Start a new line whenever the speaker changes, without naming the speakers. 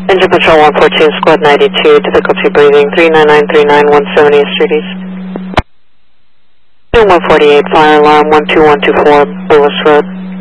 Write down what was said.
Engine Patrol 114, Squad 92, difficulty breathing, 39939, 170th Street East. 148, fire alarm, 12124, Bullis Road.